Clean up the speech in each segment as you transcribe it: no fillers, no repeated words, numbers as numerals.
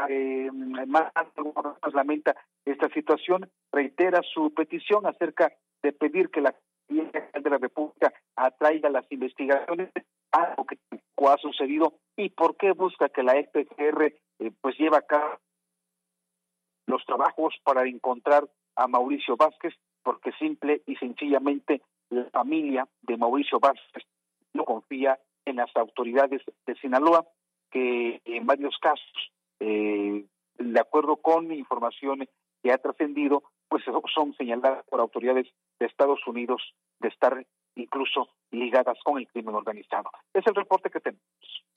más lamenta esta situación, reitera su petición acerca de pedir que la Fiscalía General de la República atraiga las investigaciones, algo que tampoco ha sucedido, y por qué busca que la FGR pues lleve a cabo los trabajos para encontrar a Mauricio Vázquez, porque simple y sencillamente la familia de Mauricio Vázquez no confía en las autoridades de Sinaloa, que en varios casos, de acuerdo con información que ha trascendido, pues son señaladas por autoridades de Estados Unidos de estar incluso ligadas con el crimen organizado. Es el reporte que tenemos.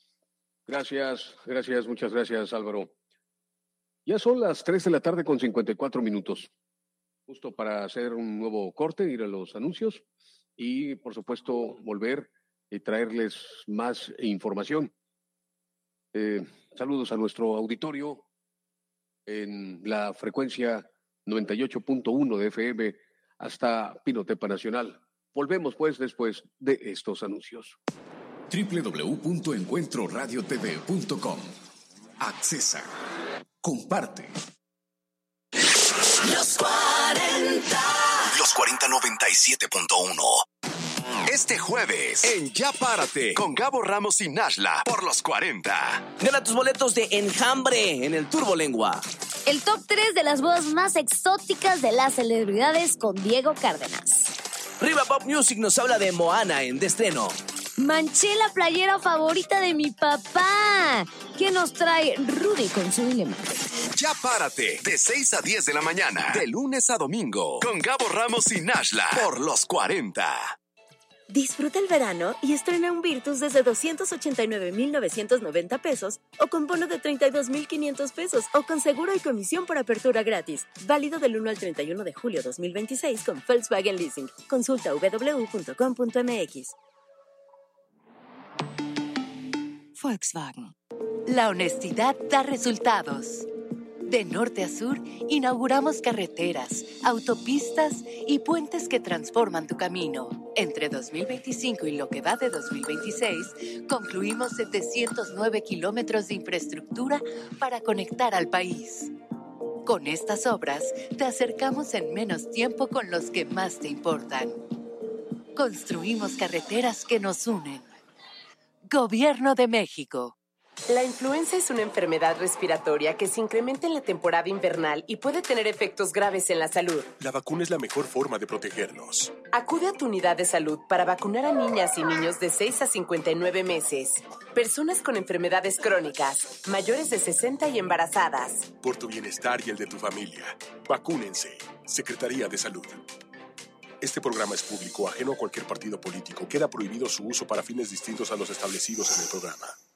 Muchas gracias, Álvaro. Ya son las 3:54 p.m, justo para hacer un nuevo corte, ir a los anuncios y, por supuesto, volver y traerles más información. Saludos a nuestro auditorio en la frecuencia 98.1 de FM hasta Pinotepa Nacional. Volvemos, pues, después de estos anuncios. www.encuentroradiotv.com. Accesa. Comparte. Los 40. Los 4097.1. Este jueves, en Ya Párate, con Gabo Ramos y Nashla, por los 40. Gana tus boletos de Enjambre en el Turbolengua. El top 3 de las bodas más exóticas de las celebridades con Diego Cárdenas. Riva Pop Music nos habla de Moana en de estreno. Manché la playera favorita de mi papá. ¿Qué nos trae Rudy con su dilema? Ya Párate, de 6 a 10 de la mañana, de lunes a domingo, con Gabo Ramos y Nashla, por los 40. Disfruta el verano y estrena un Virtus desde 289,990 pesos o con bono de 32,500 pesos o con seguro y comisión por apertura gratis. Válido del 1 al 31 de julio 2026 con Volkswagen Leasing. Consulta www.com.mx. Volkswagen. La honestidad da resultados. De norte a sur, inauguramos carreteras, autopistas y puentes que transforman tu camino. Entre 2025 y lo que va de 2026, concluimos 709 kilómetros de infraestructura para conectar al país. Con estas obras, te acercamos en menos tiempo con los que más te importan. Construimos carreteras que nos unen. Gobierno de México. La influenza es una enfermedad respiratoria que se incrementa en la temporada invernal y puede tener efectos graves en la salud. La vacuna es la mejor forma de protegernos. Acude a tu unidad de salud para vacunar a niñas y niños de 6 a 59 meses, personas con enfermedades crónicas, mayores de 60 y embarazadas. Por tu bienestar y el de tu familia, vacúnense. Secretaría de Salud. Este programa es público, ajeno a cualquier partido político. Queda prohibido su uso para fines distintos a los establecidos en el programa.